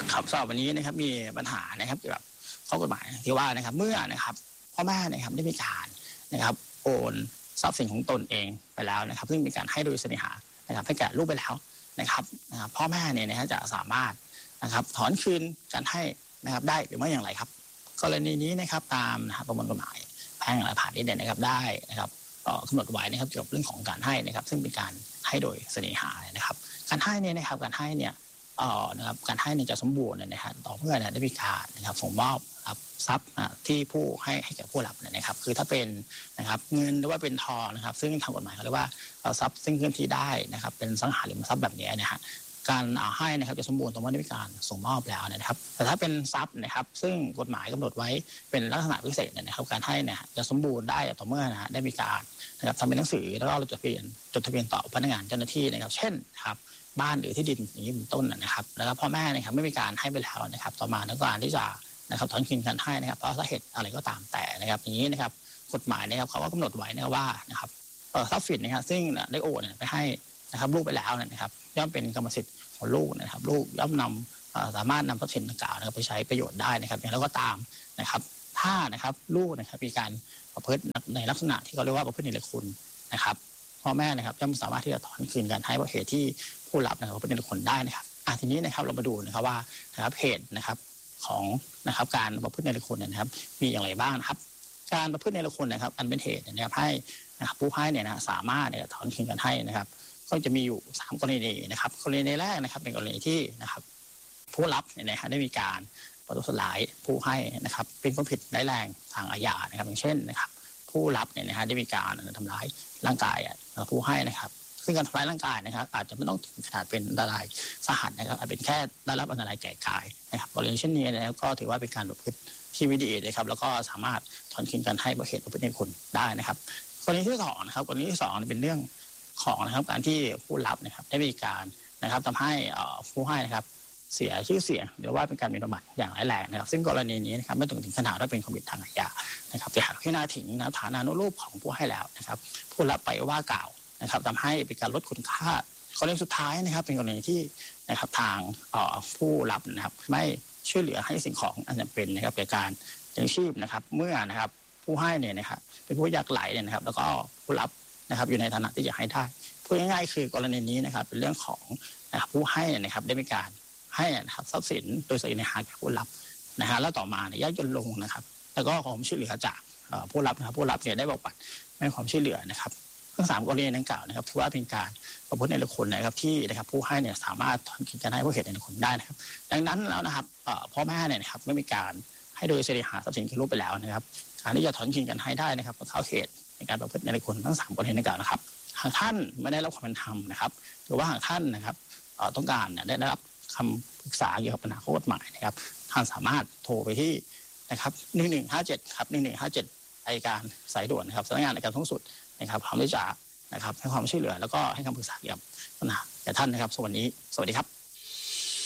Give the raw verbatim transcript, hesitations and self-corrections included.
ครับสำหรับวันนี้นะครับมีปัญหานะครับเกี่ยวกับข้อกฎหมายที่ว่านะครับเมื่อนะครับพ่อแม่นะครับได้มีการนะครับโอนทรัพย์สินของตนเองไปแล้วนะครับซึ่งมีการให้โดยเสน่หานะครับให้แก่ลูกไปแล้วนะครับนะครับพ่อแม่เนี่ยนะฮะจะสามารถนะครับถอนคืนการให้นะครับได้หรือไม่อย่างไรครับกรณีนี้นะครับตามนะครับประมวลกฎหมายแพ่งและพาณิชย์เนี่ยนะครับได้นะครับกำหนดไว้นะครับเกี่ยวกับเรื่องของการให้นะครับซึ่งเป็นการให้โดยเสน่หานะครับการให้เนี่ยนะครับการให้เนี่ยเอ่อนะครับการให้เนี่ยจะสมบูรณ์เนี่ยนะฮะต่อเมื่อเนี่ยได้มีการนะครับส่งมอบครับทรัพย์ที่ผู้ให้ให้แก่ผู้รับเนี่ยนะครับคือถ้าเป็นนะครับเงินหรือว่าเป็นทองนะครับซึ่งทางกฎหมายเขาเรียกว่าทรัพย์ซึ่งเคลื่อนที่ได้นะครับเป็นสังหาริมทรัพย์แบบนี้นะฮะการให้นะครับจะสมบูรณ์ต่อเมื่อได้มีการส่งมอบแล้วนะครับแต่ถ้าเป็นทรัพย์นะครับซึ่งกฎหมายกำหนดไว้เป็นลักษณะพิเศษนะครับการให้เนี่ยจะสมบูรณ์ได้ต่อเมื่อนะฮะได้มีการนะครับทำเป็นหนังสือแล้วก็จดทะเบียนจดทะเบียนต่อพนักงานเจ้าหน้าที่นะครับเช่นครับบ้านหรือที่ดินอย่างนี้เป็นต้นนะครับแล้วก็พ่อแม่นะครับไม่มีการให้ไปแล้วนะครับต่อมาในการที่จะนะครับถอนคืนการให้นะครับเพราะสาเหตุอะไรก็ตามแต่นะครับอย่างนี้นะครับกฎหมายนะครับเขาก็กำหนดไว้นะว่านะครับทรัพย์สินนะครับซึ่งได้โอนไปให้นะครับลูกไปแล้วนะครับย่อมเป็นกรรมสิทธิ์ของลูกนะครับลูกย่อมนำสามารถนำทรัพย์สินดังกล่าวนะครับไปใช้ประโยชน์ได้นะครับอย่างไรก็ตามนะครับถ้านะครับลูกนะครับมีการประพฤติในลักษณะที่เขาเรียกว่าประพฤติในคุณนะครับพ่อแม่นะครับย่อมสามารถที่จะถอนคืนการให้เพราะเหตุที่ผู้รับนะครับประพฤติในคุณได้นะครับอ่ะทีนี้นะครับเรามาดูนะครับว่านะครับเหตุนะครับของนะครับการประพฤติในคุณนะครับมีอย่างไรบ้างนะครับการประพฤติในคุณนะครับอันเป็นเหตุนะครับให้นะครับผู้ให้เนี่ยนะสามารถเนี่ยถอนคืนการให้นะครับก็จะมีอยู่สามกรณีนะครับกรณีแรกนะครับเป็นกรณีที่นะครับผู้รับเนี่ยนะฮะได้มีการประทุษร้ายผู้ให้นะครับเป็นความผิดร้ายแรงทางอาญานะครับอย่างเช่นนะครับผู้รับเนี่ยนะฮะได้มีการทำร้ายร่างกายผู้ให้นะครับซึ่งการทำร้ายร่างกายนะครับอาจจะไม่ต้องถึงขนาดเป็นอันตรายสาหัสนะครับอาจเป็นแค่ได้รับอันตรายแก่กายนะครับกรณีเช่นนี้นะครับก็ถือว่าเป็นการประพฤติที่ไม่ดีนะครับแล้วก็สามารถถอนคืนการให้เพราะเหตุประพฤติในคุณได้นะครับกรณีที่สองนะครับกรณีที่สองเป็นเรื่องของนะครับการที่ผู้รับนะครับได้มีการนะครับทำให้ผู้ให้นะครับเสียชื่อเสียงหรือว่าเป็นการหมิ่นประมาทอย่างร้ายแรงนะครับซึ่งกรณีนี้นะครับไม่ต้องถึงขนาดว่าเป็นความผิดทางอาญานะครับแต่หากพิจารณาถึงนะฐานานุรูปของผู้ให้แล้วนะครับผู้รับไปว่ากล่าวนะครับทำให้เป็นการลดคุณค่ากรณีสุดท้ายนะครับเป็นกรณีที่นะครับทางผู้รับนะครับไม่ช่วยเหลือให้สิ่งของอันจำเป็นนะครับแก่การยังชีพนะครับเมื่อนะครับผู้ให้เนี่ยนะครับเป็นผู้ยากไร้เนี่ยนะครับแล้วก็ผู้รับนะครับอยู่ในฐานะที่จะให้ได้พูดง่ายๆคือกรณีนี้นะครับเป็นเรื่องของนะครับผู้ให้นะครับได้มีการให้นะครับทรัพย์สินโดยเสน่หาแก่ผู้รับนะฮะแล้วต่อมาเนี่ยยากจนลงนะครับแล้วก็ความช่วยเหลือจากผู้รับนะครับผู้รับเนี่ยได้บอกปัดให้ความช่วยเหลือนะครับทั้งสามกรณีดังกล่าวนะครับถือว่าเป็นการประพฤติในละคุณนะครับที่นะครับผู้ให้เนี่ยสามารถถอนคืนการให้เพราะเหตุในละคุณได้นะครับดังนั้นแล้วนะครับพ่อแม่เนี่ยนะครับไม่มีการให้โดยเสน่หาทรัพย์สินแก่ลูกไปแล้วนะครับการที่จะถอนคืนการให้ได้นะครับก็เข้าเขตในการประพฤติในละคุณทั้งสามกรณีดังกล่าวนะครับหากท่านไม่ได้รับความเป็นธรรมนะครับหรือว่าหากท่านนะครับต้องการเนี่ยได้รับคำปรึกษาเกี่ยวกับปัญหาข้อกฎหมายนะครับท่านสามารถโทรไปที่นะครับหนึ่งหนึ่งห้าเจ็ดครับหนึ่งหนึ่งห้าเจ็ดอัยการสายด่วนนะครับสำนักงานอัยการสูงสุดนะครับพร้อมที่จะนะครับให้ความช่วยเหลือแล้วก็ให้คำปรึกษาเกี่ยวกับปัญหาแก่ท่านนะครับสวัสดีสวัสดีครับ